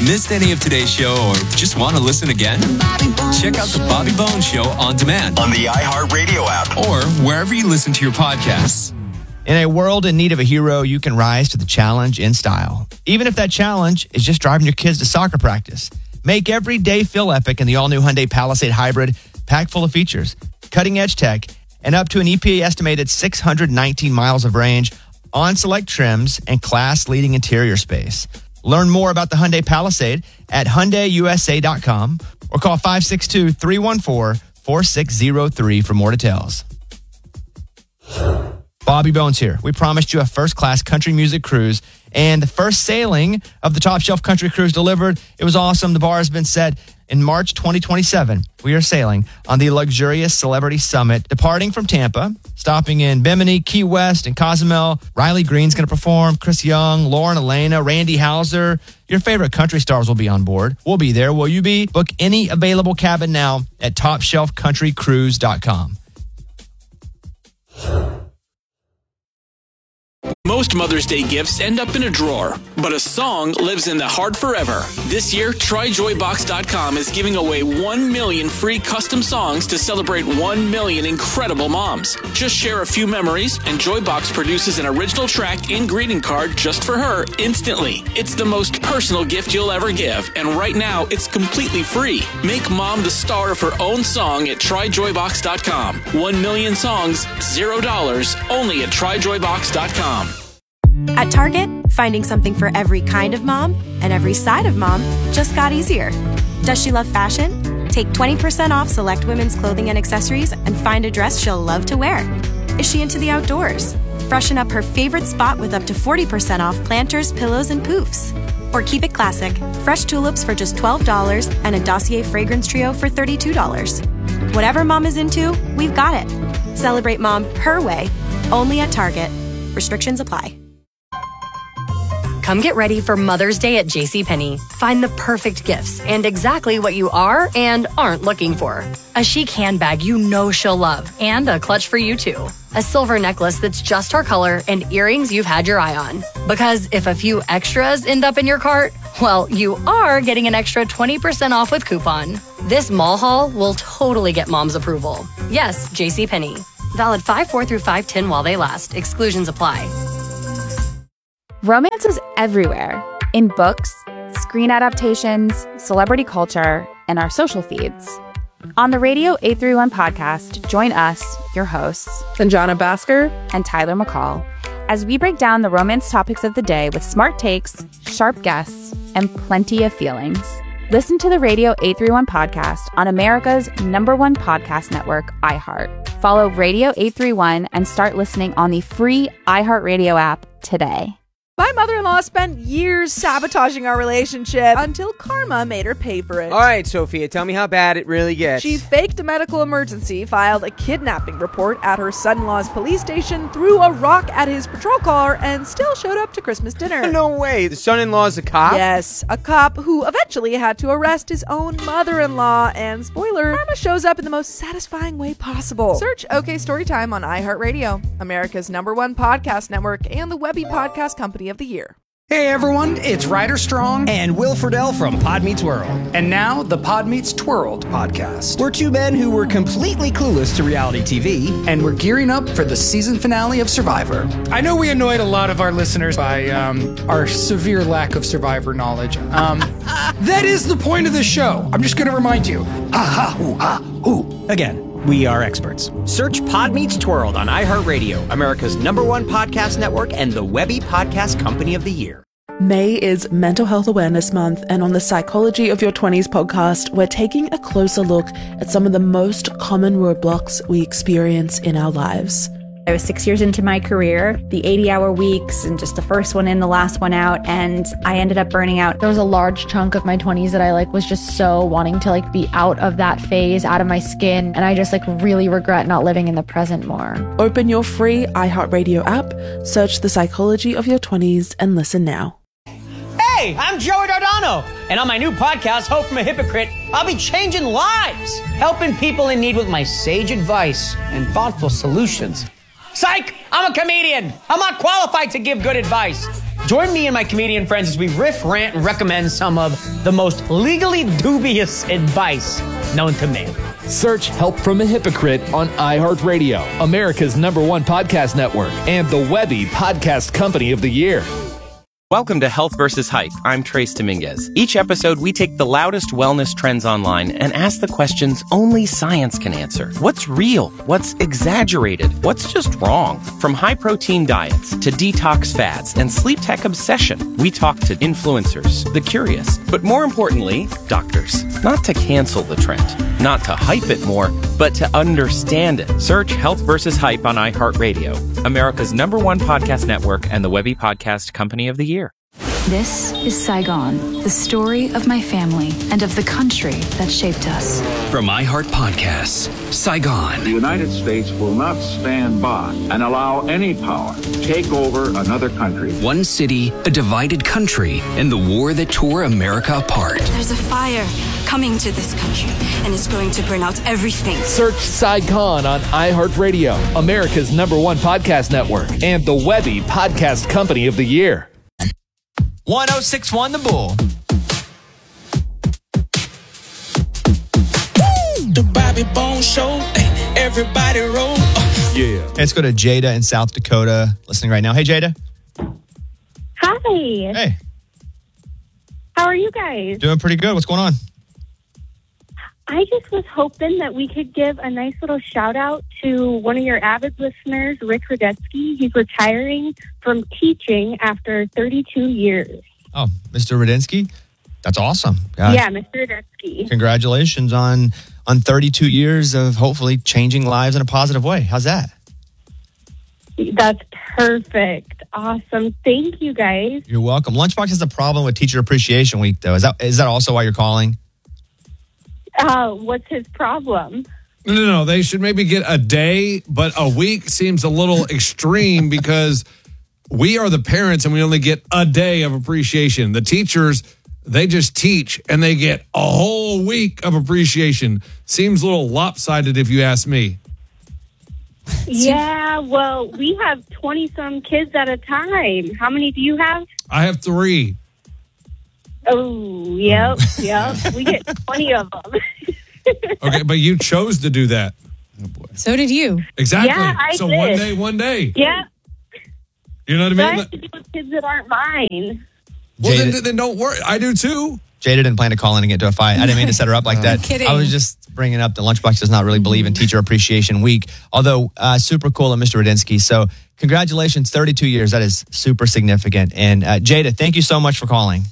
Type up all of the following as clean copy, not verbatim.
Missed any of today's show or just want to listen again? Check out the Bobby Bones Show on demand on the iHeartRadio app or wherever you listen to your podcasts. In a world in need of a hero, you can rise to the challenge in style. Even if that challenge is just driving your kids to soccer practice. Make every day feel epic in the all-new Hyundai Palisade Hybrid, packed full of features, cutting-edge tech, and up to an EPA-estimated 619 miles of range on select trims and class-leading interior space. Learn more about the Hyundai Palisade at HyundaiUSA.com or call 562-314-4603 for more details. Bobby Bones here. We promised you a first-class country music cruise, and the first sailing of the Top Shelf Country Cruise delivered. It was awesome. The bar has been set. In March 2027, we are sailing on the luxurious Celebrity Summit, departing from Tampa, stopping in Bimini, Key West, and Cozumel. Riley Green's going to perform, Chris Young, Lauren Elena, Randy Houser. Your favorite country stars will be on board. We'll be there. Will you be? Book any available cabin now at TopShelfCountryCruise.com. Most Mother's Day gifts end up in a drawer, but a song lives in the heart forever. This year, TryJoyBox.com is giving away 1 million free custom songs to celebrate 1 million incredible moms. Just share a few memories, and Joybox produces an original track and greeting card just for her instantly. It's the most personal gift you'll ever give, and right now, it's completely free. Make mom the star of her own song at TryJoyBox.com. 1 million songs, $0, only at TryJoyBox.com. At Target, finding something for every kind of mom and every side of mom just got easier. Does she love fashion? Take 20% off select women's clothing and accessories and find a dress she'll love to wear. Is she into the outdoors? Freshen up her favorite spot with up to 40% off planters, pillows, and poofs. Or keep it classic. Fresh tulips for just $12 and a Dossier fragrance trio for $32. Whatever mom is into, we've got it. Celebrate mom her way, only at Target. Restrictions apply. Come get ready for Mother's Day at JCPenney. Find the perfect gifts and exactly what you are and aren't looking for. A chic handbag you know she'll love and a clutch for you too. A silver necklace that's just her color and earrings you've had your eye on. Because if a few extras end up in your cart, well, you are getting an extra 20% off with coupon. This mall haul will totally get mom's approval. Yes, JCPenney. Valid 5/4 through 5/10 while they last. Exclusions apply. Romance is everywhere, in books, screen adaptations, celebrity culture, and our social feeds. On the Radio 831 podcast, join us, your hosts, Sanjana Bhaskar and Tyler McCall, as we break down the romance topics of the day with smart takes, sharp guests, and plenty of feelings. Listen to the Radio 831 podcast on America's #1 podcast network, iHeart. Follow Radio 831 and start listening on the free iHeartRadio app today. My mother-in-law spent years sabotaging our relationship until karma made her pay for it. All right, Sophia, tell me how bad it really gets. She faked a medical emergency, filed a kidnapping report at her son-in-law's police station, threw a rock at his patrol car, and still showed up to Christmas dinner. No way. The son-in-law's a cop? Yes, a cop who eventually had to arrest his own mother-in-law. And spoiler, karma shows up in the most satisfying way possible. Search OK Storytime on iHeartRadio, America's #1 podcast network, and the Webby Podcast Company of the Year. Hey everyone, it's Ryder Strong and Will Friedle from Pod Meets World. And now the Pod Meets Twirled podcast. We're two men who were completely clueless to reality TV. And we're gearing up for the season finale of Survivor. I know we annoyed a lot of our listeners by our severe lack of Survivor knowledge. That is the point of the show. I'm just going to remind you. Again, we are experts. Search Pod Meets Twirled on iHeartRadio, America's #1 podcast network, and the Webby Podcast Company of the Year. May is Mental Health Awareness Month, and on the Psychology of Your 20s podcast, we're taking a closer look at some of the most common roadblocks we experience in our lives. I was 6 years into my career, the 80-hour weeks and just the first one in, the last one out, and I ended up burning out. There was a large chunk of my 20s that I was just so wanting to be out of that phase, out of my skin, and I just really regret not living in the present more. Open your free iHeartRadio app, search The Psychology of Your 20s, and listen now. Hey, I'm Joey Dardano, and on my new podcast, Hope from a Hypocrite, I'll be changing lives, helping people in need with my sage advice and thoughtful solutions. Psych! I'm a comedian. I'm not qualified to give good advice. Join me and my comedian friends as we riff, rant, and recommend some of the most legally dubious advice known to man. Search Help from a Hypocrite on iHeartRadio, America's #1 podcast network, and the Webby Podcast Company of the Year. Welcome to Health vs. Hype. I'm Trace Dominguez. Each episode, we take the loudest wellness trends online and ask the questions only science can answer. What's real? What's exaggerated? What's just wrong? From high-protein diets to detox fads and sleep tech obsession, we talk to influencers, the curious, but more importantly, doctors. Not to cancel the trend, not to hype it more, but to understand it. Search Health vs. Hype on iHeartRadio, America's #1 podcast network and the Webby Podcast Company of the Year. This is Saigon, the story of my family and of the country that shaped us. From iHeart Podcasts, Saigon. The United States will not stand by and allow any power to take over another country. One city, a divided country, and the war that tore America apart. There's a fire coming to this country, and it's going to burn out everything. Search Saigon on iHeartRadio, America's #1 podcast network, and the Webby Podcast Company of the Year. 1061 The Bull. The Bobby Bone Show. Everybody roll. Yeah. Let's go to Jada in South Dakota listening right now. Hey, Jada. Hi. Hey. How are you guys? Doing pretty good. What's going on? I just was hoping that we could give a nice little shout out to one of your avid listeners, Rick Rudetsky. He's retiring from teaching after 32 years. Oh, Mr. Rudensky? That's awesome. God. Yeah, Mr. Rudetsky. Congratulations on 32 years of hopefully changing lives in a positive way. How's that? That's perfect. Awesome. Thank you, guys. You're welcome. Lunchbox has a problem with Teacher Appreciation Week, though. Is that also why you're calling? What's his problem? No. They should maybe get a day, but a week seems a little extreme because we are the parents and we only get a day of appreciation. The teachers, they just teach and they get a whole week of appreciation. Seems a little lopsided if you ask me. Yeah, well, we have 20-some kids at a time. How many do you have? I have 3. Oh, yep. We get 20 of them. Okay, but you chose to do that. So did you. Exactly. Yeah, I so did. one day. Yeah. You know what I But I mean? have to do with kids that aren't mine. Well, then don't worry. I do too. Jada didn't plan to call in and get into a fight. I didn't mean to set her up like that. Kidding. I was just bringing up the Lunchbox does not really believe in Teacher Appreciation Week, although super cool of Mr. Rudensky. So congratulations, 32 years. That is super significant. And Jada, thank you so much for calling.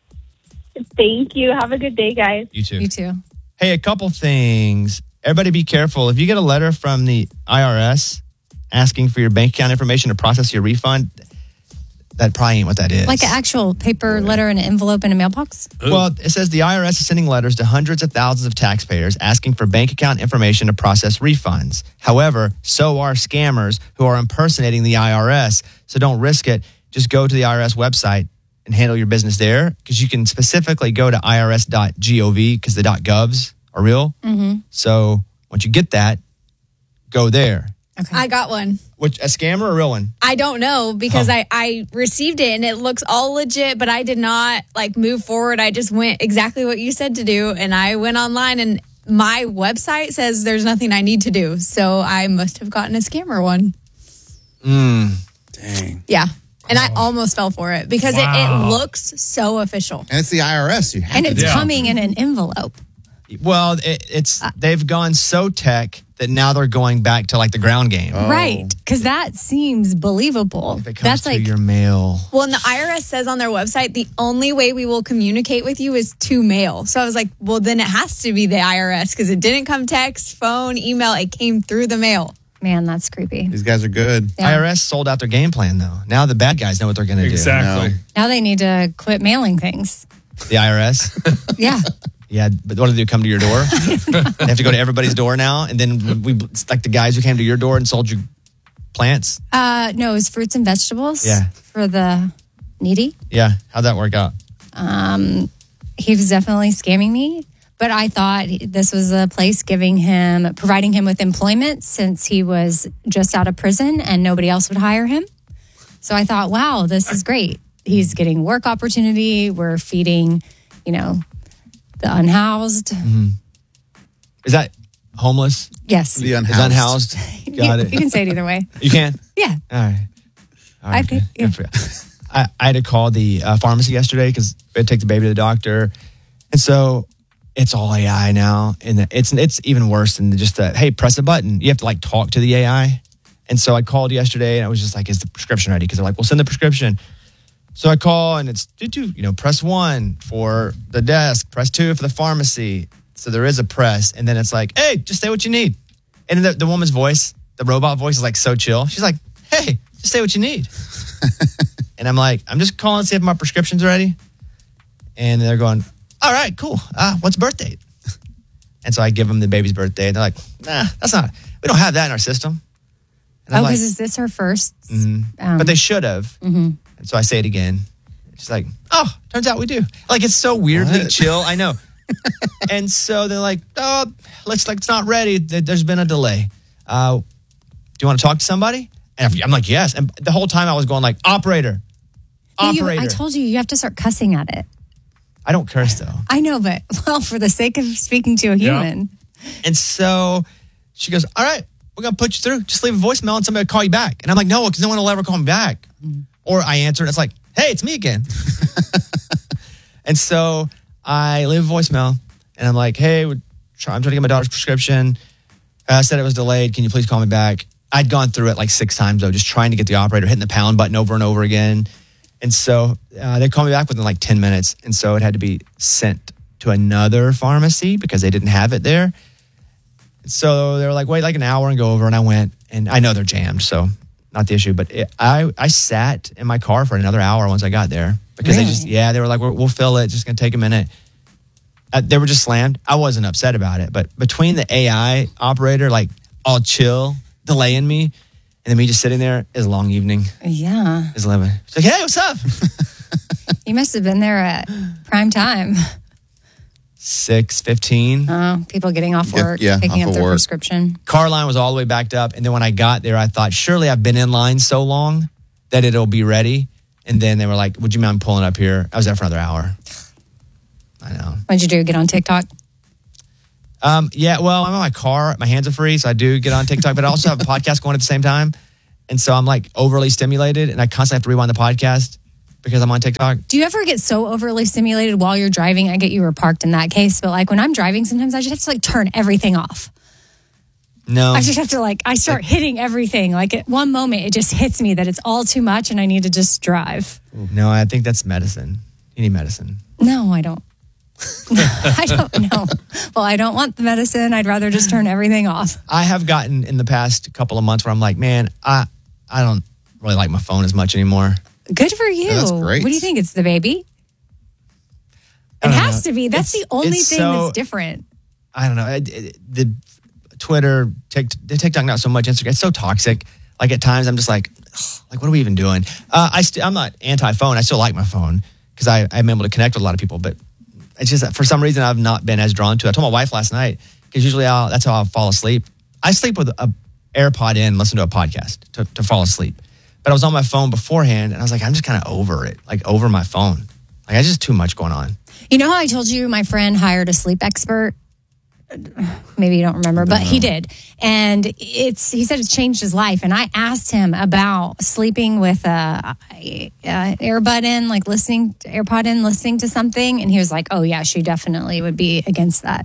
Thank you. Have a good day, guys. You too. You too. Hey, a couple things. Everybody be careful. If you get a letter from the IRS asking for your bank account information to process your refund, that probably ain't what that is. Like an actual paper letter in an envelope in a mailbox? Well, it says the IRS is sending letters to hundreds of thousands of taxpayers asking for bank account information to process refunds. However, so are scammers who are impersonating the IRS. So don't risk it. Just go to the IRS website and handle your business there, because you can specifically go to irs.gov because the .govs are real. Mm-hmm. So once you get that, go there. Okay. I got one. Which, a scam or a real one? I don't know because I received it and it looks all legit, but I did not move forward. I just went exactly what you said to do, and I went online and my website says there's nothing I need to do. So I must have gotten a scammer one. Dang. Yeah. And I almost fell for it because it looks so official. And it's the IRS. You have And to it's do it. coming in an envelope. Well, it's they've gone so tech that now they're going back to the ground game. Right. Because that seems believable. It comes to your mail. Well, and the IRS says on their website, the only way we will communicate with you is to mail. So I was like, well, then it has to be the IRS because it didn't come text, phone, email. It came through the mail. Man, that's creepy. These guys are good. Yeah. IRS sold out their game plan, though. Now the bad guys know what they're going to do. Exactly. Now they need to quit mailing things. The IRS? Yeah. Yeah, but what do they do? Come to your door? They have to go to everybody's door now? And then it's like the guys who came to your door and sold you plants? No, it was fruits and vegetables. Yeah. For the needy. Yeah. How'd that work out? He was definitely scamming me, but I thought this was a place providing him with employment since he was just out of prison and nobody else would hire him. So I thought, wow, this is great. he's getting work opportunity. We're feeding, the unhoused. Mm-hmm. Is that homeless? Yes. The Is unhoused? Got it. You can say it either way. You can? Yeah. All right. I think. Yeah. Good for you. I had to call the pharmacy yesterday because we had to take the baby to the doctor. And so it's all AI now. And it's even worse than just hey, press a button. You have to like talk to the AI. And so I called yesterday and I was just like, is the prescription ready? Because they're like, we'll send the prescription. So I call and it's, press 1 for the desk, press 2 for the pharmacy. So there is a press. And then it's like, hey, just say what you need. And the woman's voice, the robot voice is like so chill. She's like, hey, just say what you need. And I'm like, I'm just calling to see if my prescription's ready. And they're going, all right, cool. What's birth date? And so I give them the baby's birthday. And they're like, nah, we don't have that in our system. Oh, because is this her first? But they should have. Mm-hmm. And so I say it again. She's like, oh, turns out we do. Like, it's so weirdly chill. I know. And so they're like, oh, it's not ready. There's been a delay. Do you want to talk to somebody? And I'm like, yes. And the whole time I was going like, operator. I told you have to start cussing at it. I don't curse though. I know, but for the sake of speaking to a human. Yeah. And so she goes, all right, we're going to put you through. Just leave a voicemail and somebody will call you back. And I'm like, no, because no one will ever call me back. Or I answer and it's like, hey, it's me again. And so I leave a voicemail and I'm like, hey, I'm trying to get my daughter's prescription. I said it was delayed. Can you please call me back? I'd gone through it like 6 times though, just trying to get the operator, hitting the pound button over and over again. And so they called me back within like 10 minutes. And so it had to be sent to another pharmacy because they didn't have it there. So they were like, wait like an hour and go over. And I went, and I know they're jammed, so not the issue. But I sat in my car for another hour once I got there because they were like, we'll fill it. It's just going to take a minute. They were just slammed. I wasn't upset about it. But between the AI operator, like all chill, delaying me, and then me just sitting there, is a long evening. Yeah. It's 11. She's like, hey, what's up? You must have been there at prime time. 6:15. Oh, people getting off work, picking up their prescription. Car line was all the way backed up. And then when I got there, I thought, surely I've been in line so long that it'll be ready. And then they were like, would you mind pulling up here? I was there for another hour. I know. What'd you do? Get on TikTok? Yeah, well, I'm in my car. My hands are free, so I do get on TikTok. But I also have a podcast going at the same time. And so I'm like overly stimulated. And I constantly have to rewind the podcast because I'm on TikTok. Do you ever get so overly stimulated while you're driving? I get you were parked in that case. But like when I'm driving, sometimes I just have to like turn everything off. No. I just have to I start hitting everything. Like at one moment, it just hits me that it's all too much and I need to just drive. No, I think that's medicine. You need medicine. No, I don't. I don't know. Well, I don't want the medicine. I'd rather just turn everything off. I have gotten in the past couple of months where I'm like, man, I don't really like my phone as much anymore. Good for you. Yeah, that's great. What do you think? It's the baby? It has to be. That's the only thing that's different. I don't know. The Twitter, the TikTok, not so much. Instagram, it's so toxic. Like at times I'm just like what are we even doing? I'm not anti-phone. I still like my phone because I'm able to connect with a lot of people, but it's just that for some reason I've not been as drawn to it. I told my wife last night because usually that's how I'll fall asleep. I sleep with a AirPod in, listen to a podcast to fall asleep. But I was on my phone beforehand and I was like, I'm just kind of over it, like over my phone. Like it's just too much going on. You know how I told you my friend hired a sleep expert? Maybe you don't remember, but he did. And he said it's changed his life. And I asked him about sleeping with a earbud in, like AirPod in, listening to something. And he was like, oh yeah, she definitely would be against that.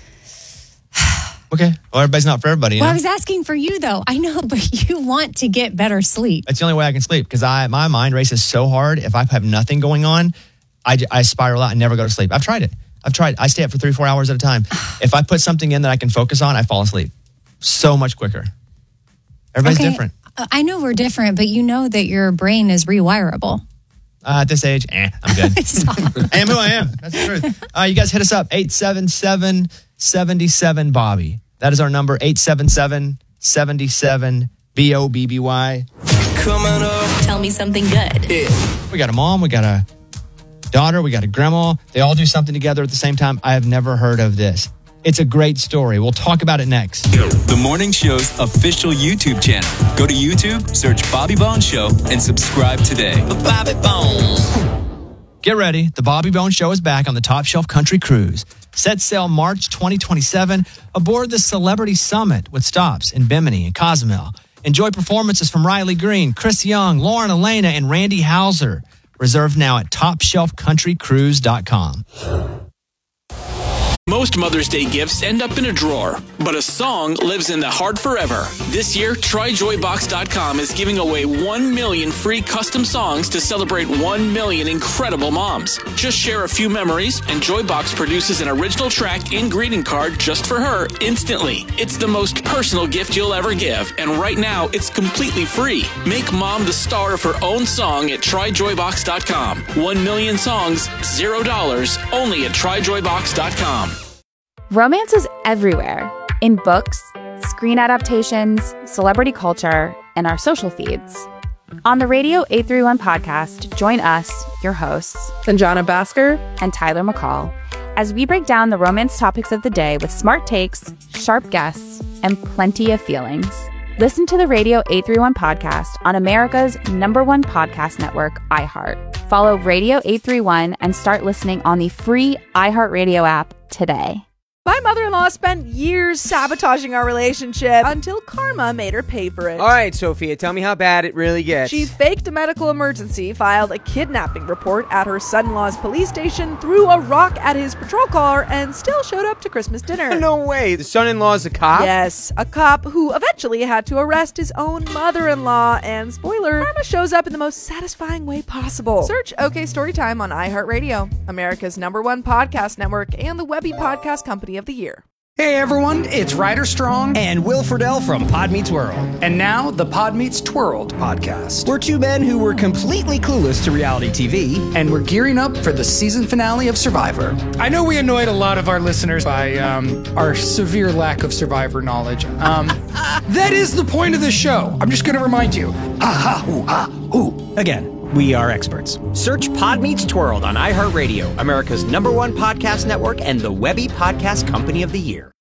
Okay. Well, everybody's not for everybody. I was asking for you though. I know, but you want to get better sleep. That's the only way I can sleep because my mind races so hard. If I have nothing going on, I spiral out and never go to sleep. I've tried it. I stay up for 3-4 hours at a time. If I put something in that I can focus on, I fall asleep so much quicker. Everybody's different. I know we're different, but you know that your brain is rewirable. At this age, I'm good. I am who I am. That's the truth. You guys hit us up, 877-77-BOBBY. That is our number, 877-77-BOBBY. Coming up. Tell me something good. Yeah. We got a mom, we got a daughter, we got a grandma. They all do something together at the same time. I have never heard of this. It's a great story. We'll talk about it next. The morning show's official YouTube channel. Go to YouTube, search Bobby Bones Show, and subscribe today. Bobby Bones. Get ready. The Bobby Bones Show is back on the Top Shelf Country Cruise. Set sail March 2027 aboard the Celebrity Summit with stops in Bimini and Cozumel. Enjoy performances from Riley Green, Chris Young, Lauren Elena, and Randy Houser. Reserved now at TopShelfCountryCruise.com. Most Mother's Day gifts end up in a drawer, but a song lives in the heart forever. This year, TryJoyBox.com is giving away 1 million free custom songs to celebrate 1 million incredible moms. Just share a few memories, and Joybox produces an original track and greeting card just for her instantly. It's the most personal gift you'll ever give, and right now, it's completely free. Make mom the star of her own song at TryJoyBox.com. 1 million songs, $0, only at TryJoyBox.com. Romance is everywhere, in books, screen adaptations, celebrity culture, and our social feeds. On the Radio 831 podcast, join us, your hosts, Sanjana Bhaskar and Tyler McCall, as we break down the romance topics of the day with smart takes, sharp guests, and plenty of feelings. Listen to the Radio 831 podcast on America's #1 podcast network, iHeart. Follow Radio 831 and start listening on the free iHeartRadio app today. My mother-in-law spent years sabotaging our relationship until karma made her pay for it. All right, Sophia, tell me how bad it really gets. She faked a medical emergency, filed a kidnapping report at her son-in-law's police station, threw a rock at his patrol car, and still showed up to Christmas dinner. No way. The son-in-law's a cop? Yes, a cop who eventually had to arrest his own mother-in-law. And spoiler, karma shows up in the most satisfying way possible. Search OK Storytime on iHeartRadio, America's #1 podcast network, and the Webby Podcast Company of the Year. Hey everyone, it's Ryder Strong and Will Friedle from Pod Meets World. And now the Pod Meets Twirled podcast. We're two men who were completely clueless to reality TV. And we're gearing up for the season finale of Survivor. I know we annoyed a lot of our listeners by our severe lack of Survivor knowledge. That is the point of the show. I'm just going to remind you. Again, we are experts. Search Pod Meets Twirled on iHeartRadio, America's #1 podcast network and the Webby Podcast Company of the Year.